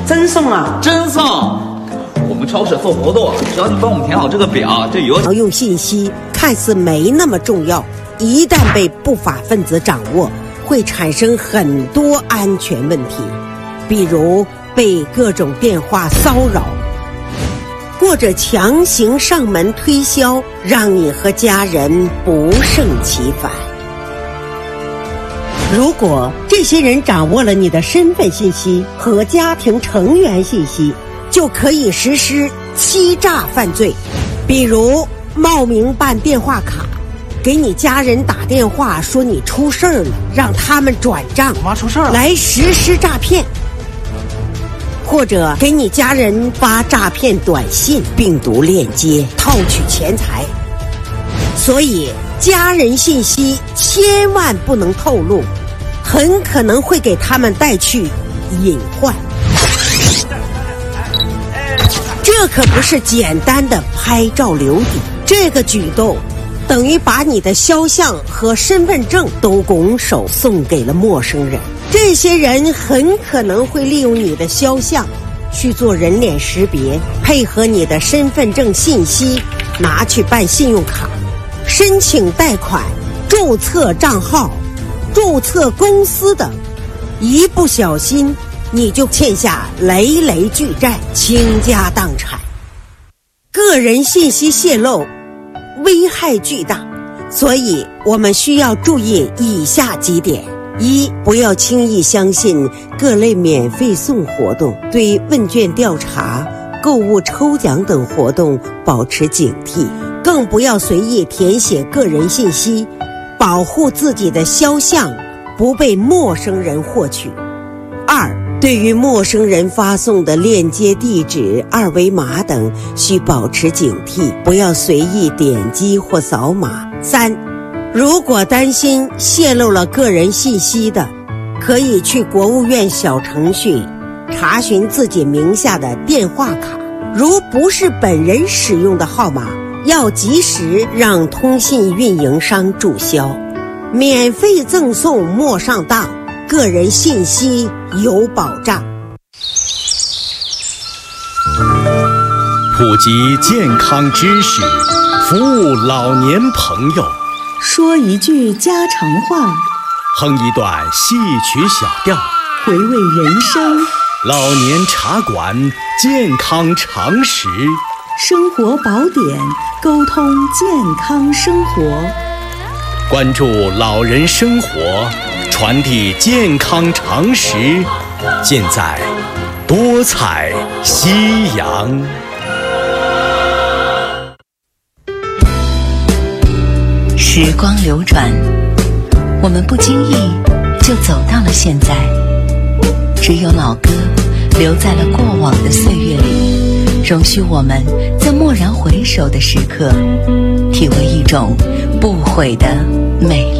真送啊！ 真送！我们超市做活动，只要你帮我们填好这个表，这邮要用信息看似没那么重要，一旦被不法分子掌握，会产生很多安全问题，比如被各种电话骚扰，或者强行上门推销，让你和家人不胜其烦。如果这些人掌握了你的身份信息和家庭成员信息，就可以实施欺诈犯罪，比如冒名办电话卡，给你家人打电话说你出事儿了，让他们转账， 妈出事儿了， 来实施诈骗。或者给你家人发诈骗短信、病毒链接，套取钱财。所以家人信息千万不能透露，很可能会给他们带去隐患。这可不是简单的拍照留底，这个举动等于把你的肖像和身份证都拱手送给了陌生人。这些人很可能会利用你的肖像去做人脸识别，配合你的身份证信息拿去办信用卡、申请贷款、注册账号、注册公司等，一不小心你就欠下累累巨债，倾家荡产。个人信息泄露危害巨大，所以我们需要注意以下几点：一、不要轻易相信各类免费送活动，对问卷调查、购物抽奖等活动保持警惕，更不要随意填写个人信息，保护自己的肖像不被陌生人获取。二、对于陌生人发送的链接地址、二维码等需保持警惕，不要随意点击或扫码。三、如果担心泄露了个人信息的，可以去国务院小程序查询自己名下的电话卡，如不是本人使用的号码，要及时让通信运营商注销。免费赠送莫上当，个人信息有保障。 普及健康知识，服务老年朋友， 说一句家常话， 哼一段戏曲小调， 回味人生， 老年茶馆健康常识， 生活宝典，沟通健康生活。 关注老人生活，传递健康常识，尽在多彩夕阳。 时光流转，我们不经意就走到了现在，只有老歌留在了过往的岁月里，容许我们在蓦然回首的时刻，体会一种不悔的美丽。